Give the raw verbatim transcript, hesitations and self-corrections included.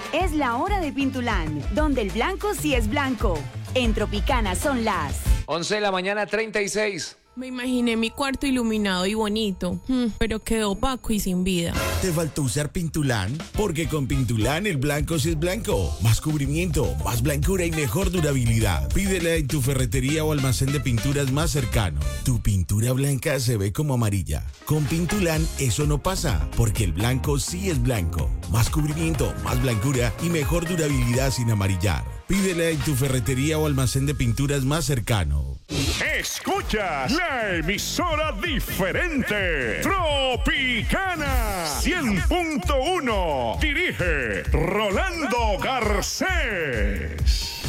Es la hora de Pintulán, donde el blanco sí es blanco. En Tropicana son las once de la mañana, treinta y seis. Me imaginé mi cuarto iluminado y bonito, pero quedó opaco y sin vida. ¿Te faltó usar Pintulán? Porque con Pintulán el blanco sí es blanco. Más cubrimiento, más blancura y mejor durabilidad. Pídela en tu ferretería o almacén de pinturas más cercano. Tu pintura blanca se ve como amarilla. Con Pintulán eso no pasa, porque el blanco sí es blanco. Más cubrimiento, más blancura y mejor durabilidad sin amarillar. Pídela en tu ferretería o almacén de pinturas más cercano. Escuchas la emisora diferente, Tropicana cien punto uno. Dirige Rolando Garcés.